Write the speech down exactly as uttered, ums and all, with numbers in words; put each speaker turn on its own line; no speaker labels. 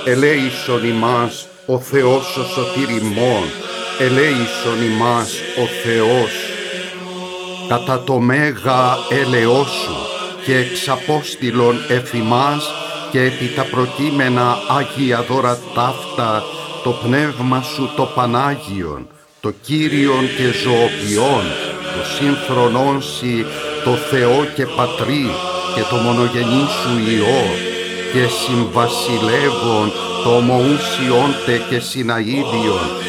ελέησον ημάς ο Θεός ο σωτηριμών, ελέησον ημάς ο Θεός. Κατά το μέγα έλεος σου και εξαπόστηλον εφ' ημάς και επί τα προκείμενα Άγια δώρα ταύτα, το πνεύμα σου το Πανάγιον, το Κύριον και ζωοποιών, το σύμφρονόν σοι, το Θεό και Πατρί και το μονογενή σου Υιό, και συμβασιλεύον το ομοούσιον τε και συναΐδιον,